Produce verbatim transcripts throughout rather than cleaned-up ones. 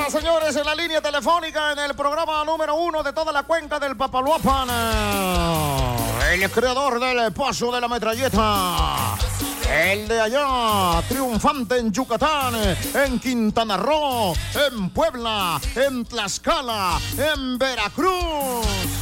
Señoras, señores, en la línea telefónica, en el programa número uno de toda la cuenca del Papaloapan, el creador del paso de la metralleta, el de allá, triunfante en Yucatán, en Quintana Roo, en Puebla, en Tlaxcala, en Veracruz.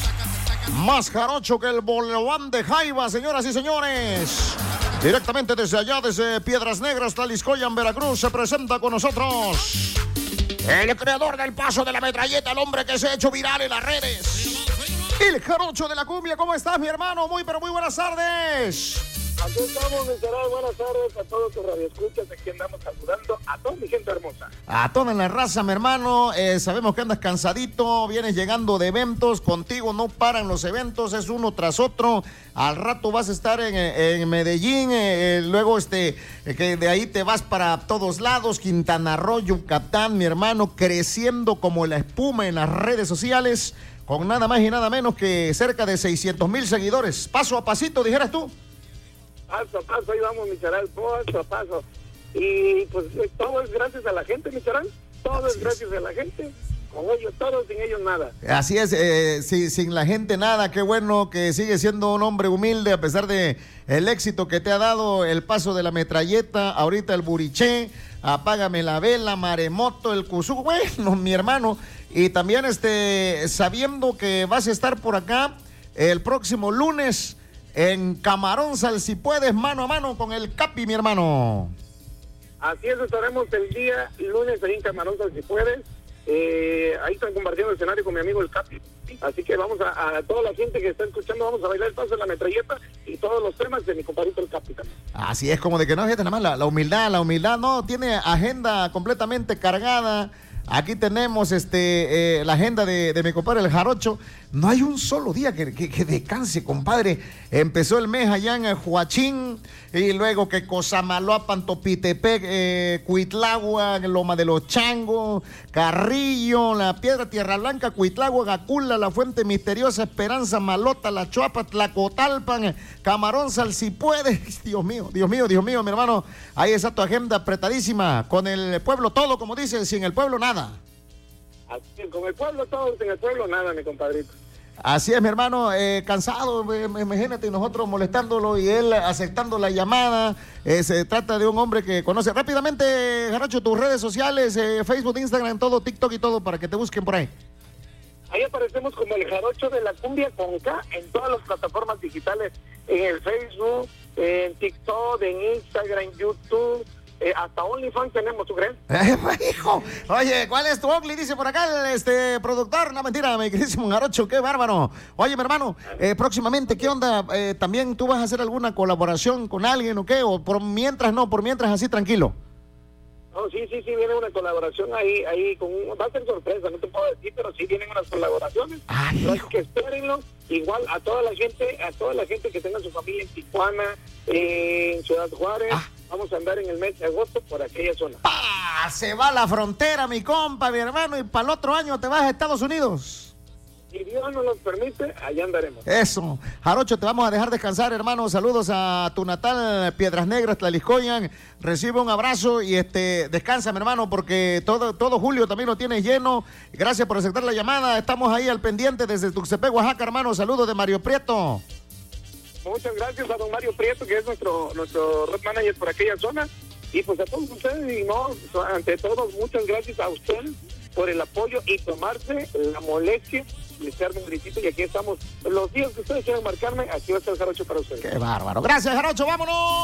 Más jarocho que el bolobán de Jaiba, señoras y señores. Directamente desde allá, desde Piedras Negras, Tlaxcoyan, Veracruz, se presenta con nosotros el creador del paso de la metralleta, el hombre que se ha hecho viral en las redes, el jarocho de la cumbia. ¿Cómo estás, mi hermano? Muy, pero muy buenas tardes. Aquí estamos, mi Saray. Buenas tardes a todos tus radioescuchas. Aquí andamos saludando a toda mi gente hermosa. A toda la raza, mi hermano. Eh, sabemos que andas cansadito, vienes llegando de eventos. Contigo no paran los eventos, es uno tras otro. Al rato vas a estar en, en Medellín, eh, luego este, eh, que de ahí te vas para todos lados, Quintana Roo, Yucatán, mi hermano, creciendo como la espuma en las redes sociales, con nada más y nada menos que cerca de seiscientos mil seguidores. Paso a pasito, dijeras tú. Paso a paso, ahí vamos, mi Charal, paso a paso. Y pues todo es gracias a la gente, mi Charal. Todo es gracias a la gente. Con ellos todo, sin ellos nada. Así es, eh, sí, sin la gente nada. Qué bueno que sigue siendo un hombre humilde a pesar de el éxito que te ha dado el paso de la metralleta, ahorita el buriché, apágame la vela, maremoto, el cuzú. Bueno, mi hermano. Y también este, sabiendo que vas a estar por acá el próximo lunes en Camarón Sal, si puedes, mano a mano con el Capi, mi hermano. Así es, estaremos el día lunes ahí en Camarón Sal, si puedes. Eh, ahí están compartiendo el escenario con mi amigo el Capi. Así que vamos a, a toda la gente que está escuchando, vamos a bailar el paso de la metralleta y todos los temas de mi compadrito el Capi también. Así es, como de que no, fíjate nada más, la, la humildad, la humildad, no, tiene agenda completamente cargada. Aquí tenemos este eh, la agenda de, de mi compadre el Jarocho. No hay un solo día que, que, que descanse, compadre. Empezó el mes allá en Huachín, y luego que Cosamaloapan, Topitepec, eh, Cuitlagua, Loma de los Changos, Carrillo, La Piedra, Tierra Blanca, Cuitlagua, Gacula, La Fuente Misteriosa, Esperanza, Malota, La Chuapa, Tlacotalpan, Camarón Sal, si puedes. Dios mío, Dios mío, Dios mío, mi hermano. Ahí está tu agenda apretadísima. Con el pueblo todo, como dicen, sin el pueblo nada. Así, con el pueblo todo, sin el pueblo nada, mi compadrito. Así es, mi hermano, eh, cansado, eh, imagínate, nosotros molestándolo y él aceptando la llamada. Eh, se trata de un hombre que conoce rápidamente, Jarocho, tus redes sociales, eh, Facebook, Instagram, todo, TikTok y todo, para que te busquen por ahí. Ahí aparecemos como el Jarocho de la cumbia con K en todas las plataformas digitales, en el Facebook, en TikTok, en Instagram, en YouTube. Eh, hasta OnlyFans tenemos, ¿tú crees? Eh, hijo, oye, ¿cuál es tu Only? Dice por acá el este, productor. No, mentira, mi queridísimo Jarocho, qué bárbaro. Oye, mi hermano, eh, próximamente, ¿qué onda? Eh, ¿También tú vas a hacer alguna colaboración con alguien o qué? ¿O por mientras no, por mientras así tranquilo? No, sí, sí, sí, viene una colaboración ahí, ahí con un, va a ser sorpresa, no te puedo decir, pero sí vienen unas colaboraciones. Ay, Así que espérenlo. Igual a toda la gente, a toda la gente que tenga su familia en Tijuana, eh, en Ciudad Juárez, ah. Vamos a andar en el mes de agosto por aquella zona. ¡Ah! Se va a la frontera, mi compa, mi hermano, y para el otro año te vas a Estados Unidos. Si Dios nos lo permite, allá andaremos. Eso. Jarocho, te vamos a dejar descansar, hermano. Saludos a tu natal Piedras Negras, Tlaxcoyan. Recibe un abrazo y este descansa, mi hermano, porque todo, todo julio también lo tienes lleno. Gracias por aceptar la llamada. Estamos ahí al pendiente desde Tuxtepec, Oaxaca, hermano. Saludos de Mario Prieto. Muchas gracias a don Mario Prieto, que es nuestro nuestro road manager por aquella zona. Y pues a todos ustedes, y no, ante todo, muchas gracias a ustedes por el apoyo y tomarse la molestia de echarme un gritito. Y aquí estamos los días que ustedes quieran marcarme, aquí va a estar el Jarocho para ustedes. ¡Qué bárbaro! Gracias, Jarocho, vámonos.